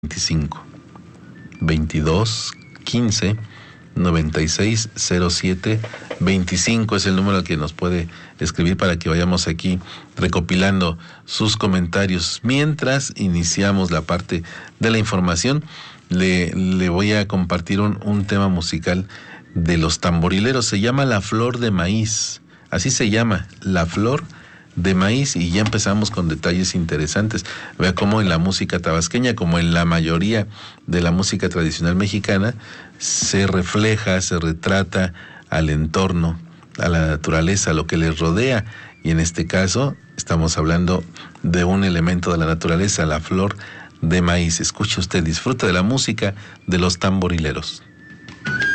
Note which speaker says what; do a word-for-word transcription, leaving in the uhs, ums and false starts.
Speaker 1: veinticinco, veintidós, quince, noventa y seis, cero siete, veinticinco es el número al que nos puede escribir para que vayamos aquí recopilando sus comentarios. Mientras iniciamos la parte de la información, le, le voy a compartir un, un tema musical de los tamborileros. Se llama La Flor de Maíz. Así se llama, La Flor de Maíz, y ya empezamos con detalles interesantes. Vea cómo en la música tabasqueña, como en la mayoría de la música tradicional mexicana, se refleja, se retrata al entorno, a la naturaleza, a lo que les rodea, y en este caso estamos hablando de un elemento de la naturaleza, la flor de maíz. Escuche usted, disfruta de la música de los tamborileros.